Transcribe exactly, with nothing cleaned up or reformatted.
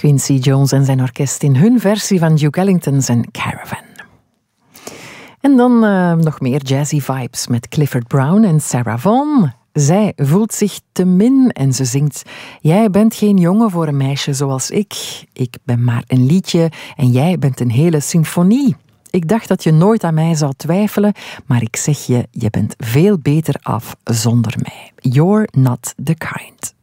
Quincy Jones en zijn orkest in hun versie van Duke Ellington zijn Caravan. En dan uh, nog meer jazzy vibes met Clifford Brown en Sarah Vaughan. Zij voelt zich te min en ze zingt: jij bent geen jongen voor een meisje zoals ik. Ik ben maar een liedje en jij bent een hele symfonie. Ik dacht dat je nooit aan mij zou twijfelen, maar ik zeg je, je bent veel beter af zonder mij. You're not the kind.